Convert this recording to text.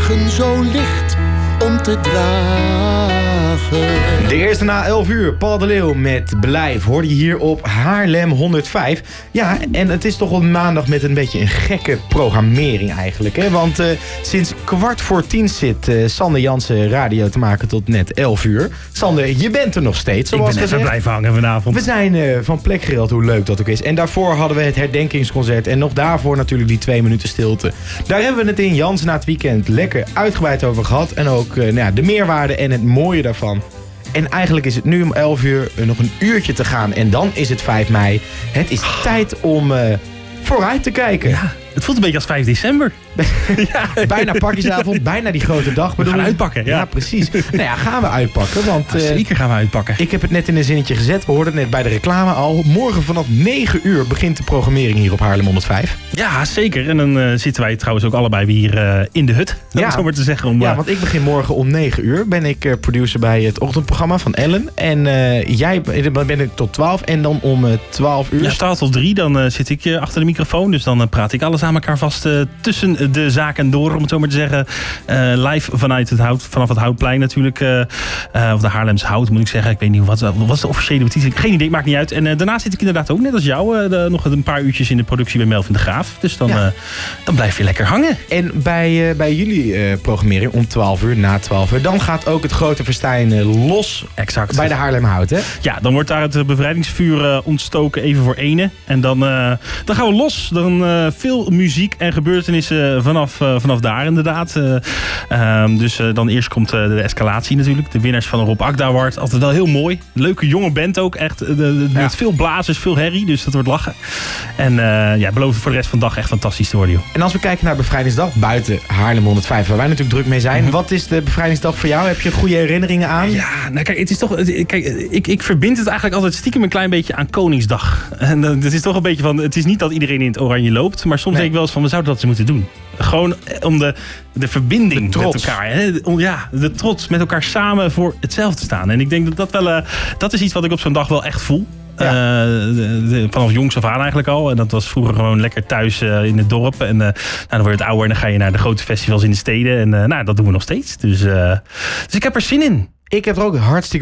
morgen zo licht om te dragen. De eerste na 11 uur, Paul de Leeuw met Blijf. Hoorde je hier op Haarlem 105. Ja, en het is toch op maandag met een beetje een gekke programmering eigenlijk. Hè? Want sinds 9:15 zit Sander Jansen radio te maken tot net 11 uur. Sander, je bent er nog steeds, zoals gezegd. Ik ben even blijven hangen vanavond. We zijn van plek gereld, hoe leuk dat ook is. En daarvoor hadden we het herdenkingsconcert. En nog daarvoor natuurlijk die 2 minuten stilte. Daar hebben we het in Jans na het weekend lekker uitgebreid over gehad. En ook de meerwaarde en het mooie daarvan. En eigenlijk is het nu om 11 uur nog een uurtje te gaan. En dan is het 5 mei. Het is tijd om vooruit te kijken. Ja, het voelt een beetje als 5 december. Ja, bijna pakjesavond, bijna die grote dag. We gaan uitpakken. Ja, precies. Nou ja, gaan we uitpakken. Want, zeker gaan we uitpakken. Ik heb het net in een zinnetje gezet. We hoorden het net bij de reclame al. Morgen vanaf 9 uur begint de programmering hier op Haarlem 105. Ja, zeker. En dan zitten wij trouwens ook allebei weer in de hut. Om het zo maar te zeggen. Ja, want ik begin morgen om 9 uur. Ben ik producer bij het ochtendprogramma van Ellen. En jij ben ik tot 12. En dan om 12 uur. Ja, 12 tot 3. Dan zit ik achter de microfoon. Dus dan praat ik alles aan elkaar vast tussen de zaken door, om het zo maar te zeggen. Live vanaf het Houtplein natuurlijk. Of de Haarlems Hout, moet ik zeggen. Ik weet niet, wat is de officiële betitel? Geen idee, maakt niet uit. En daarna zit ik inderdaad ook, net als jou, nog een paar uurtjes in de productie bij Melvin de Graaf. Dus dan blijf je lekker hangen. En bij jullie programmering om 12 uur, na 12 uur, dan gaat ook het grote festijn los. Exact. Bij de Haarlem Hout, hè? Ja, dan wordt daar het bevrijdingsvuur ontstoken, even voor ene. En dan gaan we los. Dan veel muziek en gebeurtenissen vanaf daar inderdaad. Dus dan eerst komt de escalatie natuurlijk. De winnaars van de Rob Akda Award. Altijd wel heel mooi. Leuke jonge band ook. Echt met veel blazers, veel herrie. Dus dat wordt lachen. En beloven voor de rest van de dag echt fantastisch te worden, joh. En als we kijken naar Bevrijdingsdag buiten Haarlem 105, waar wij natuurlijk druk mee zijn. Wat is de Bevrijdingsdag voor jou? Heb je goede herinneringen aan? Ja, nou kijk, het is toch. Kijk, ik verbind het eigenlijk altijd stiekem een klein beetje aan Koningsdag. En het is toch een beetje van. Het is niet dat iedereen in het oranje loopt. Maar soms denk ik wel eens van, we zouden dat eens moeten doen. Gewoon om de verbinding met elkaar. Hè? De trots met elkaar samen voor hetzelfde te staan. En ik denk dat is iets wat ik op zo'n dag wel echt voel. Ja. Vanaf jongs af aan eigenlijk al. En dat was vroeger gewoon lekker thuis in het dorp. En dan word je het ouder en dan ga je naar de grote festivals in de steden. En dat doen we nog steeds. Dus ik heb er zin in. Ik heb er ook hartstikke